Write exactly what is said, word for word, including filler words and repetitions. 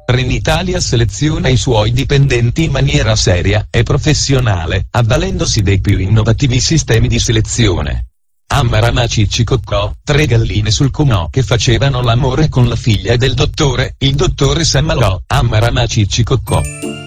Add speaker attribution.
Speaker 1: Trenitalia seleziona i suoi dipendenti in maniera seria e professionale, avvalendosi dei più innovativi sistemi di selezione. Amarama Ciccicoccò, tre galline sul Cunò che facevano l'amore con la figlia del dottore, il dottore Sammalò, Amarama Ciccicoccò.